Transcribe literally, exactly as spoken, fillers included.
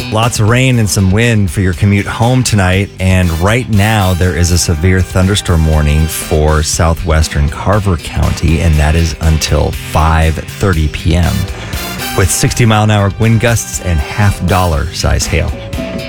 Lots of rain and some wind for your commute home tonight. And right now, there is a severe thunderstorm warning for southwestern Carver County, and that is until five thirty p.m. with sixty mile an hour wind gusts and half dollar size hail.